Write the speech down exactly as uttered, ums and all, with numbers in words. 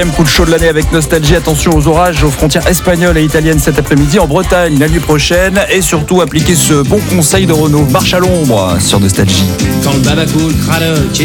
Coup de chaud de l'année avec Nostalgie. Attention aux orages aux frontières espagnoles et italiennes cet après-midi, en Bretagne la nuit prochaine, et surtout appliquez ce bon conseil de Renault. Marche à l'ombre sur Nostalgie. Quand le baba cool, craloche